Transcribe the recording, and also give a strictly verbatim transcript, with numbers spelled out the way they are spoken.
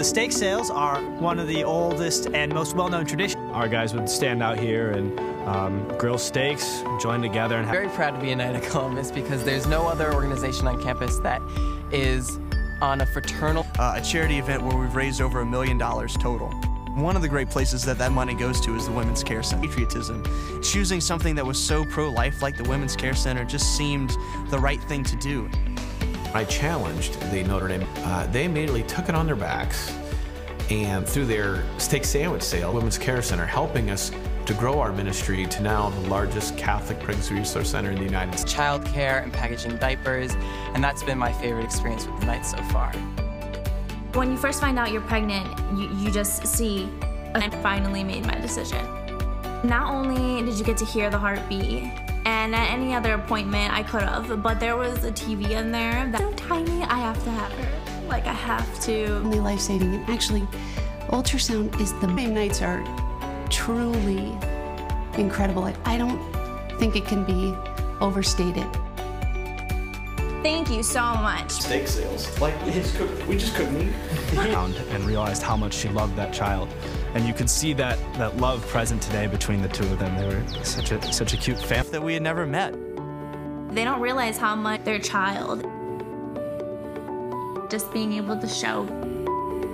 The steak sales are one of the oldest and most well-known traditions. Our guys would stand out here and um, grill steaks, join together. And I'm very proud to be a Knight of Columbus because there's no other organization on campus that is on a fraternal... Uh, a charity event where we've raised over a million dollars total. One of the great places that that money goes to is the Women's Care Center. Patriotism. Choosing something that was so pro-life like the Women's Care Center just seemed the right thing to do. I challenged the Notre Dame. Uh, they immediately took it on their backs, and through their steak sandwich sale, Women's Care Center, helping us to grow our ministry to now the largest Catholic pregnancy resource center in the United States. Child care and packaging diapers, and that's been my favorite experience with the Knights so far. When you first find out you're pregnant, you, you just see, I finally made my decision. Not only did you get to hear the heartbeat, and at any other appointment I could have, but there was a T V in there that's so tiny, I have to have her. Like, I have to. Really life-saving, and actually, ultrasound is the main Knights are truly incredible. I don't think it can be overstated. Thank you so much. Steak sales. Like, we just couldn't, we just couldn't eat. and realized how much she loved that child. And you can see that, that love present today between the two of them. They were such a, such a cute family. That we had never met. They don't realize how much their child, just being able to show